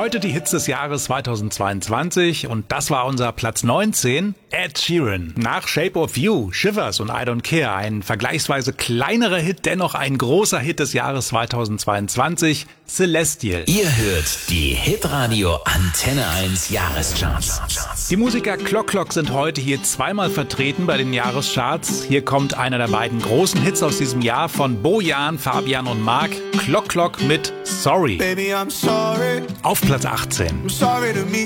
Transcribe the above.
Heute die Hits des Jahres 2022 und das war unser Platz 19, Ed Sheeran. Nach Shape of You, Shivers und I Don't Care ein vergleichsweise kleinerer Hit, dennoch ein großer Hit des Jahres 2022, Celestial. Ihr hört die Hitradio Antenne 1 Jahrescharts. Die Musiker Clock Clock sind heute hier zweimal vertreten bei den Jahrescharts. Hier kommt einer der beiden großen Hits aus diesem Jahr von Bojan, Fabian und Mark. Clock Clock mit Sorry. Baby, I'm sorry. Auf Platz 18. I'm sorry to me.